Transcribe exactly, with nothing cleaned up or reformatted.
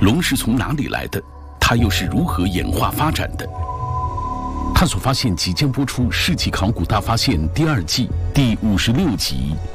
龙是从哪里来的？它又是如何演化发展的？探索发现即将播出《世纪考古大发现》第二季第五十六集